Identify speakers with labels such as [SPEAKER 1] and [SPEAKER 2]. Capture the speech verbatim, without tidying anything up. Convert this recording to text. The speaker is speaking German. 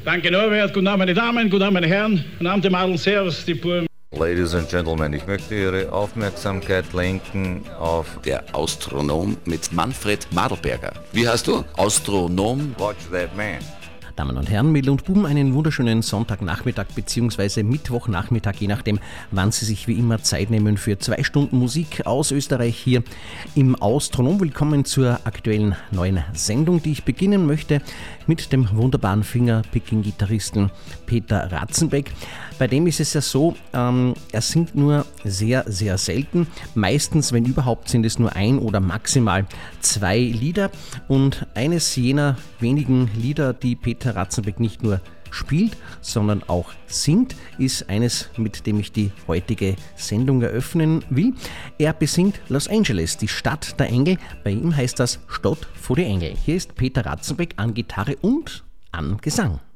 [SPEAKER 1] Danke Norbert, guten Abend meine Damen, guten Abend meine Herren, guten Abend die Madel, servus die Buben.
[SPEAKER 2] Ladies and Gentlemen, ich möchte Ihre Aufmerksamkeit lenken auf
[SPEAKER 3] Der Astronom mit Manfred Madelberger. Wie heißt du? Astronom?
[SPEAKER 2] Watch That Man.
[SPEAKER 4] Damen und Herren, Mädel und Buben, einen wunderschönen Sonntagnachmittag bzw. Mittwochnachmittag, je nachdem, wann Sie sich wie immer Zeit nehmen für zwei Stunden Musik aus Österreich hier im Astronom. Willkommen zur aktuellen neuen Sendung, die ich beginnen möchte mit dem wunderbaren Fingerpicking-Gitarristen Peter Ratzenbeck. Bei dem ist es ja so, ähm, er singt nur sehr, sehr selten. Meistens, wenn überhaupt, sind es nur ein oder maximal zwei Lieder. Und eines jener wenigen Lieder, die Peter Ratzenbeck nicht nur spielt, sondern auch singt, ist eines, mit dem ich die heutige Sendung eröffnen will. Er besingt Los Angeles, die Stadt der Engel. Bei ihm heißt das Stadt vor die Engel. Hier ist Peter Ratzenbeck an Gitarre und an Gesang.